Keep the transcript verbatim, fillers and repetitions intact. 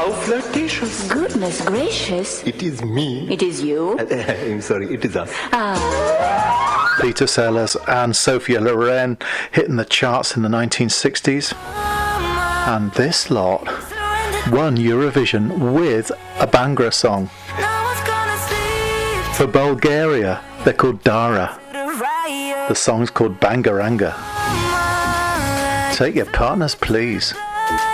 How flirtatious. Goodness gracious. It is me. It is you. I'm sorry, it is us. Peter Sellers and Sophia Loren hitting the charts in the nineteen sixties. And this lot won Eurovision with a Bhangra song. For Bulgaria, they're called Dara. The song's called Bangaranga. Take your partners, please.